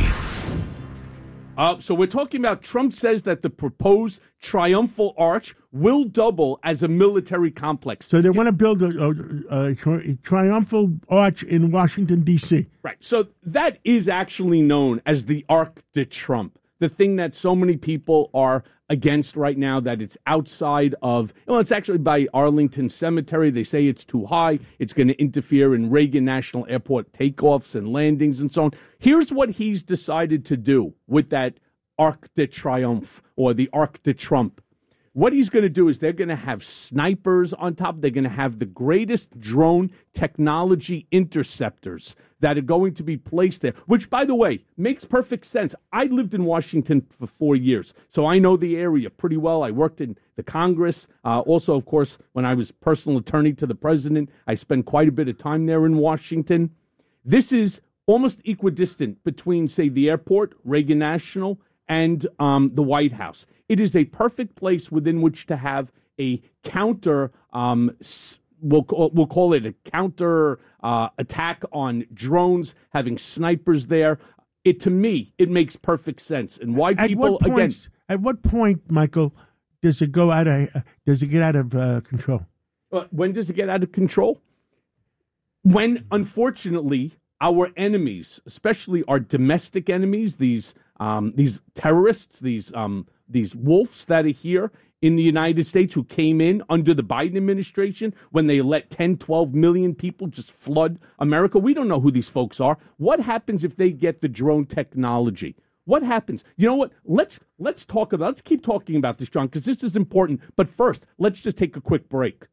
Uh, so we're talking about Trump says that the proposed triumphal arch will double as a military complex. So they want to build a, a, a, tri- a triumphal arch in Washington, D C Right. So that is actually known as the Arc de Trump, the thing that so many people are against right now, that it's outside of, well, it's actually by Arlington Cemetery. They say it's too high. It's going to interfere in Reagan National Airport takeoffs and landings and so on. Here's what he's decided to do with that Arc de Triomphe or the Arc de Trump. What he's going to do is they're going to have snipers on top. They're going to have the greatest drone technology interceptors that are going to be placed there, which, by the way, makes perfect sense. I lived in Washington for four years, so I know the area pretty well. I worked in the Congress. Uh, also, of course, when I was personal attorney to the president, I spent quite a bit of time there in Washington. This is almost equidistant between, say, the airport, Reagan National, and um, the White House. It is a perfect place within which to have a counter, um, we'll, we'll call it a counter uh, attack on drones, having snipers there. It To me, it makes perfect sense. And why at people, what point, again... At what point, Michael, does it go out of, uh, does it get out of uh, control? Uh, when does it get out of control? When, unfortunately, our enemies, especially our domestic enemies, these um, these terrorists, these um, these wolves that are here in the United States who came in under the Biden administration when they let ten, twelve million people just flood America. We don't know who these folks are. What happens if they get the drone technology? What happens? You know what? Let's let's talk about. Let's keep talking about this, John, because this is important. But first, let's just take a quick break.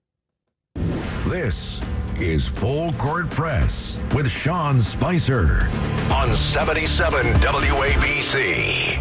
This is Full Court Press with Sean Spicer on seventy-seven W A B C.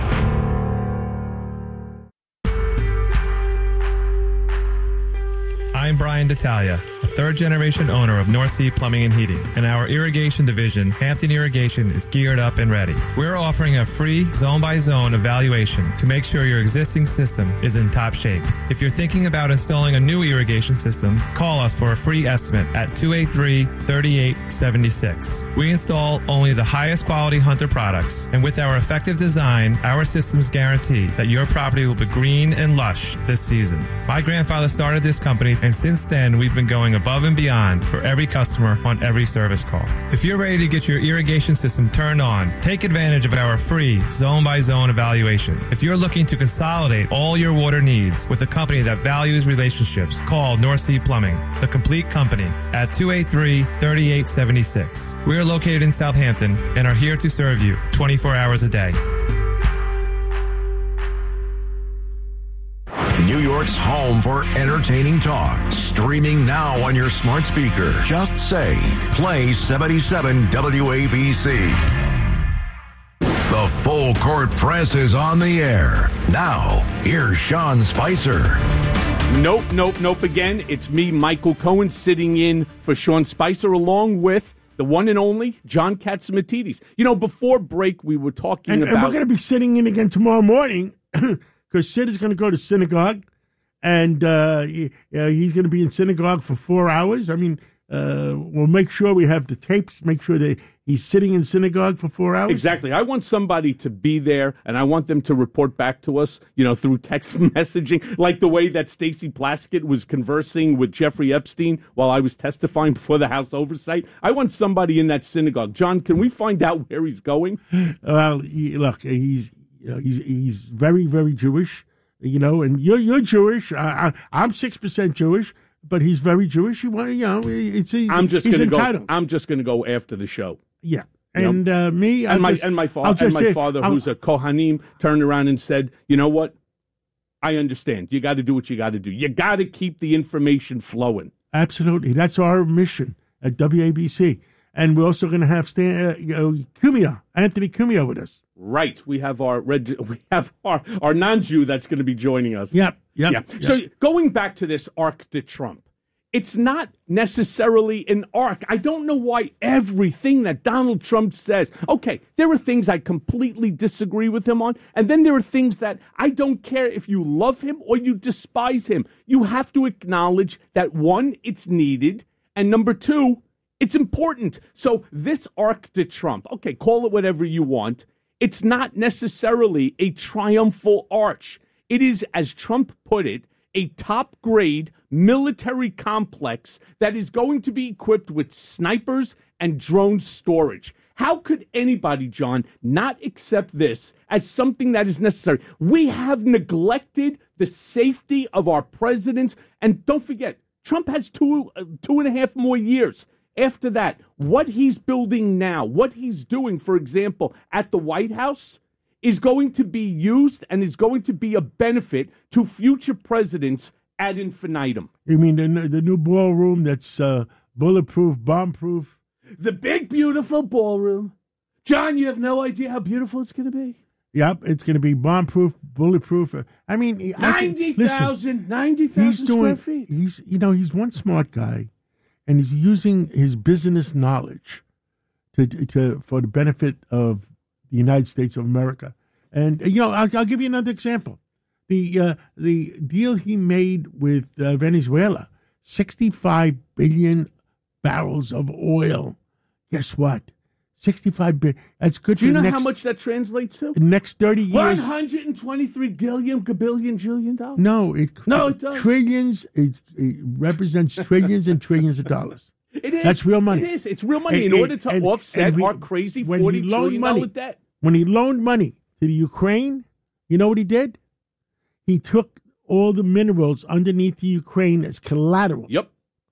I'm Brian D'Italia, a third-generation owner of North Sea Plumbing and Heating, and our irrigation division, Hampton Irrigation, is geared up and ready. We're offering a free zone-by-zone evaluation to make sure your existing system is in top shape. If you're thinking about installing a new irrigation system, call us for a free estimate at two eight three, three eight seven six. We install only the highest quality Hunter products, and with our effective design, our systems guarantee that your property will be green and lush this season. My grandfather started this company, and since then, we've been going above and beyond for every customer on every service call. If you're ready to get your irrigation system turned on, take advantage of our free zone-by-zone evaluation. If you're looking to consolidate all your water needs with a company that values relationships, call North Sea Plumbing, the complete company, at two eight three, three eight seven six. We are located in Southampton and are here to serve you twenty-four hours a day. New York's home for entertaining talk. Streaming now on your smart speaker. Just say, play seventy-seven W A B C. The Full Court Press is on the air. Now, here's Sean Spicer. Nope, nope, nope again. It's me, Michael Cohen, sitting in for Sean Spicer, along with the one and only John Catsimatidis. You know, before break, we were talking and, about... And we're going to be sitting in again tomorrow morning... Because Sid is going to go to synagogue, and uh, he, uh, he's going to be in synagogue for four hours. I mean, uh, we'll make sure we have the tapes, make sure that he's sitting in synagogue for four hours? Exactly. I want somebody to be there, and I want them to report back to us, you know, through text messaging, like the way that Stacey Plaskett was conversing with Jeffrey Epstein while I was testifying before the House Oversight. I want somebody in that synagogue. John, can we find out where he's going? Well, he, look, he's, you know, he's he's very, very Jewish, you know, and you're you're Jewish. I, I, I'm six percent Jewish. But he's very Jewish. You know, it's he's, I'm just he's gonna entitled. go. I'm just going to go after the show. Yeah, and you know? uh, me and I'll my just, and my, fa- I'll and my say, father, I'll, who's a Kohanim, turned around and said, "You know what? I understand. You got to do what you got to do. You got to keep the information flowing." Absolutely, that's our mission at W A B C, and we're also going to have Stan, uh, you know, Cumia, Anthony Cumia, with us. Right, we have our red, we have our, our non-Jew that's going to be joining us. Yep, yep. Yeah. Yep. So going back to this Arc de Trump. It's not necessarily an arc. I don't know why everything that Donald Trump says, okay, there are things I completely disagree with him on, and then there are things that I don't care if you love him or you despise him. You have to acknowledge that, one, it's needed, and number two, it's important. So this Arc de Trump, okay, call it whatever you want, it's not necessarily a triumphal arch. It is, as Trump put it, a top-grade military complex that is going to be equipped with snipers and drone storage. How could anybody, John, not accept this as something that is necessary? We have neglected the safety of our presidents. And don't forget, Trump has two, uh, two and a half more years. After that, what he's building now, what he's doing, for example, at the White House, is going to be used and is going to be a benefit to future presidents ad infinitum. You mean the the new ballroom that's uh, bulletproof, bomb-proof? The big, beautiful ballroom. John, you have no idea how beautiful it's going to be. Yep, it's going to be bomb-proof, bulletproof. I mean, ninety thousand, ninety thousand square feet. He's, you know, he's one smart guy, and he's using his business knowledge to to for the benefit of the United States of America. And, you know, I'll, I'll give you another example. The uh, the deal he made with uh, Venezuela, sixty-five billion barrels of oil. Guess what? sixty-five billion. That's good. Do you for know next, how much that translates to? The next thirty years. one hundred twenty-three billion, gabillion, jillion dollars? No, it, no, it doesn't. Trillions, it, it represents trillions and trillions of dollars. It is. That's real money. It is. It's real money and, in order to and, offset and we, our crazy forty trillion dollars money, debt. When he loaned money to the Ukraine, you know what he did? He took all the minerals underneath the Ukraine as collateral. Yep.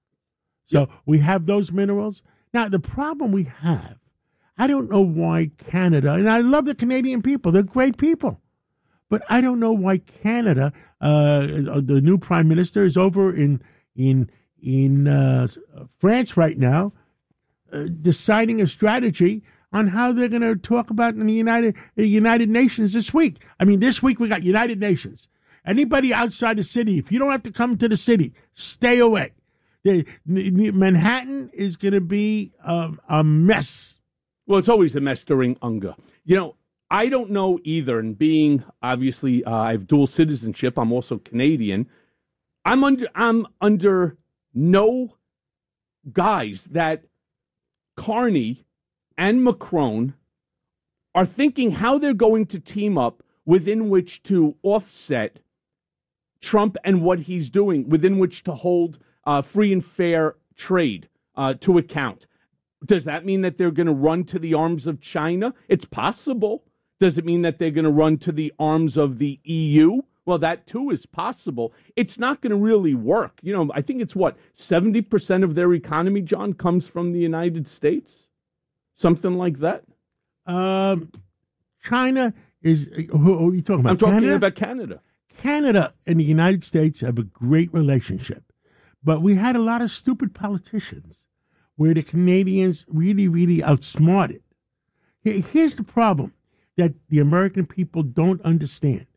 So yep. we have those minerals. Now, the problem we have, I don't know why Canada, and I love the Canadian people, they're great people, but I don't know why Canada, uh, the new prime minister is over in in in uh, France right now, uh, deciding a strategy on how they're going to talk about in the United the United Nations this week. I mean, this week we got United Nations. Anybody outside the city, if you don't have to come to the city, stay away. The, the, Manhattan is going to be a, a mess. Well, it's always a mess during U N G A. You know, I don't know either, and being, obviously, uh, I have dual citizenship. I'm also Canadian. I'm under, I'm under no guise that Carney and Macron are thinking how they're going to team up within which to offset Trump and what he's doing, within which to hold uh, free and fair trade uh, to account. Does that mean that they're going to run to the arms of China? It's possible. Does it mean that they're going to run to the arms of the E U? Well, that too is possible. It's not going to really work. You know, I think it's what, seventy percent of their economy, John, comes from the United States? Something like that? Um, China is, who, who are you talking about? I'm talking Canada? about Canada. Canada and the United States have a great relationship, but we had a lot of stupid politicians where the Canadians really, really outsmarted. Here's the problem that the American people don't understand.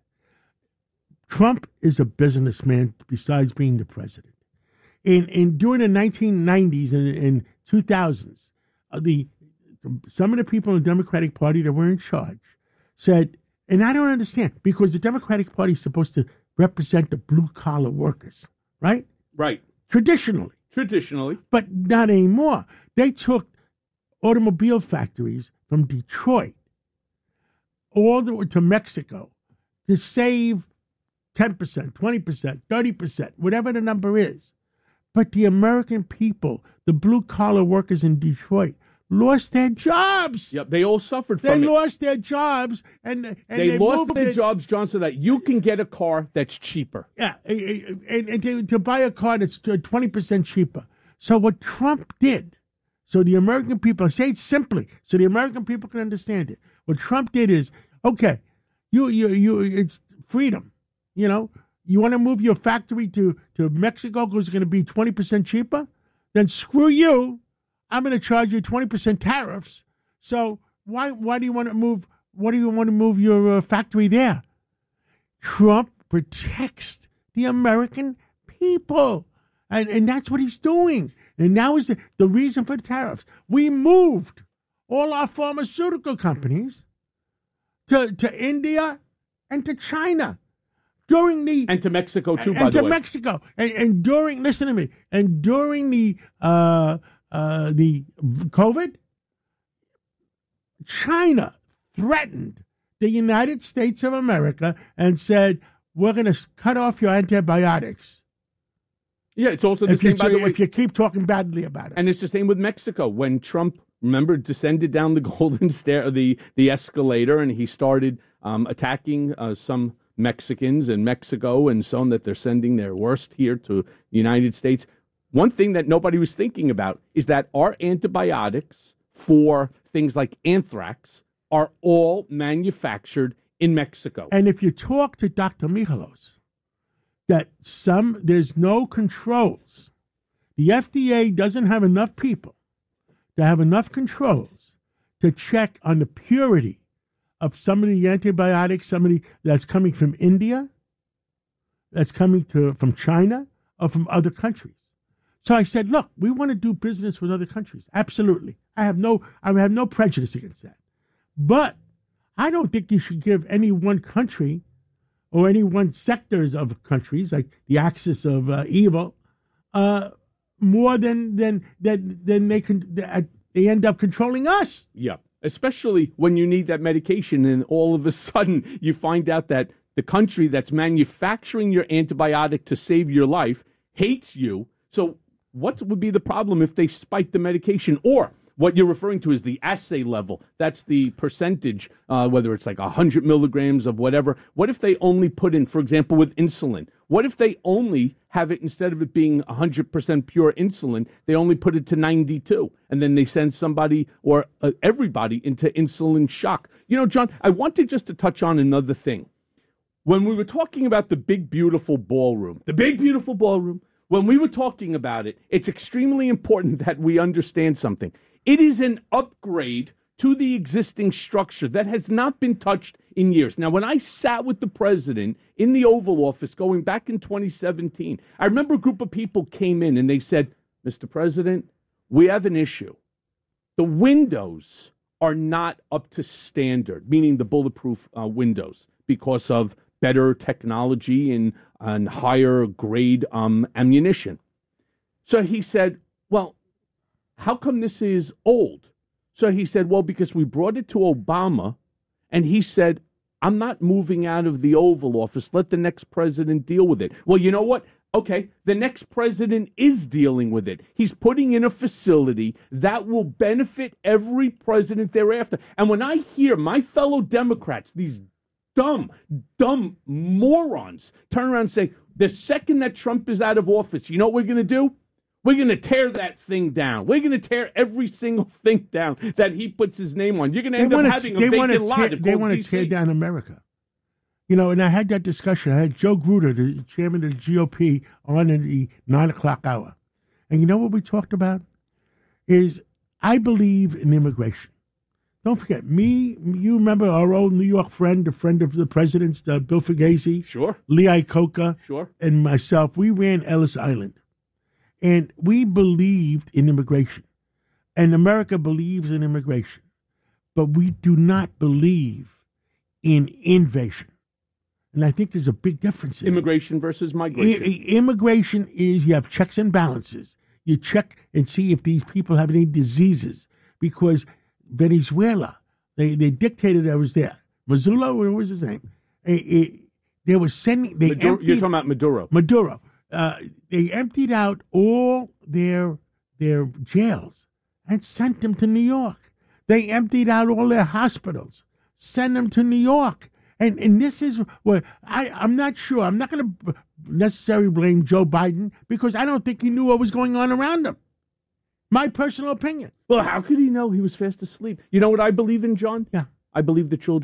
Trump is a businessman besides being the president. In in during the nineteen nineties and, and two thousands, uh, the some of the people in the Democratic Party that were in charge said, and I don't understand, because the Democratic Party is supposed to represent the blue-collar workers, right? Right. Traditionally. Traditionally. But not anymore. They took automobile factories from Detroit all the way to Mexico to save ten percent, twenty percent, thirty percent, whatever the number is. But the American people, the blue-collar workers in Detroit, lost their jobs. Yep, they all suffered they from it. They lost their jobs. and, and They, they lost their it. jobs, John, so that you can get a car that's cheaper. Yeah, and, and to, to buy a car that's twenty percent cheaper. So what Trump did, so the American people, I say it simply, so the American people can understand it. What Trump did is, okay, you, you, you, it's freedom, you know. You want to move your factory to, to Mexico because it's going to be twenty percent cheaper? Then screw you. I'm going to charge you twenty percent tariffs. So why why do you want to move, what do you want to move your uh, factory there? Trump protects the American people. And, and that's what he's doing. And now is the, the reason for the tariffs. We moved all our pharmaceutical companies to, to India and to China. During the and to Mexico too, and, by and the to way. Mexico, and, and during listen to me, and during the uh, uh, the COVID, China threatened the United States of America and said, "We're going to cut off your antibiotics." Yeah, it's also the if same. You, by the way, if you keep talking badly about it, and it's the same with Mexico. When Trump, remember, descended down the golden stair, the the escalator, and he started um, attacking uh, some Mexicans in Mexico and so on, that they're sending their worst here to the United States. One thing that nobody was thinking about is that our antibiotics for things like anthrax are all manufactured in Mexico. And if you talk to Doctor Michalos, that some there's no controls. The F D A doesn't have enough people to have enough controls to check on the purity of some of the antibiotics, somebody that's coming from India, that's coming to from China, or from other countries. So I said, look, we want to do business with other countries. Absolutely. I have no I have no prejudice against that. But I don't think you should give any one country or any one sectors of countries, like the axis of uh, evil, uh, more than than than than they can they end up controlling us. Yeah. Especially when you need that medication and all of a sudden you find out that the country that's manufacturing your antibiotic to save your life hates you. So what would be the problem if they spike the medication? Or what you're referring to is the assay level. That's the percentage, uh, whether it's like one hundred milligrams of whatever. What if they only put in, for example, with insulin? What if they only have it, instead of it being one hundred percent pure insulin, they only put it to ninety-two, and then they send somebody or uh, everybody into insulin shock? You know, John, I wanted just to touch on another thing. When we were talking about the big, beautiful ballroom, the big, beautiful ballroom, when we were talking about it, it's extremely important that we understand something. It is an upgrade to the existing structure that has not been touched in years. Now, when I sat with the president in the Oval Office going back in twenty seventeen, I remember a group of people came in and they said, Mister President, we have an issue. The windows are not up to standard, meaning the bulletproof uh, windows, because of better technology and, and higher grade um, ammunition. So he said, well, how come this is old? So he said, well, because we brought it to Obama, and he said, I'm not moving out of the Oval Office. Let the next president deal with it. Well, you know what? Okay, the next president is dealing with it. He's putting in a facility that will benefit every president thereafter. And when I hear my fellow Democrats, these dumb, dumb morons, turn around and say, the second that Trump is out of office, you know what we're going to do? We're going to tear that thing down. We're going to tear every single thing down that he puts his name on. You're going to end up having a vacant lot. They want to tear down America. You know, and I had that discussion. I had Joe Gruder, the chairman of the G O P, on in the nine o'clock hour. And you know what we talked about? Is I believe in immigration. Don't forget, me, you remember our old New York friend, the friend of the president's, uh, Bill Fugazi? Sure. Lee Iacocca. Sure. And myself. We ran Ellis Island. And we believed in immigration. And America believes in immigration. But we do not believe in invasion. And I think there's a big difference in immigration it. versus migration. I, immigration is you have checks and balances. You check and see if these people have any diseases. because Venezuela, the, the dictator that was there, Maduro, what was his name? Eh, eh, they were sending. They Maduro, emptied, you're talking about Maduro. Maduro. Uh, they emptied out all their their jails and sent them to New York. They emptied out all their hospitals, sent them to New York. And and this is what I, I'm not sure. I'm not going to necessarily blame Joe Biden because I don't think he knew what was going on around him. My personal opinion. Well, how could he know he was fast asleep? You know what I believe in, John? Yeah. I believe the children.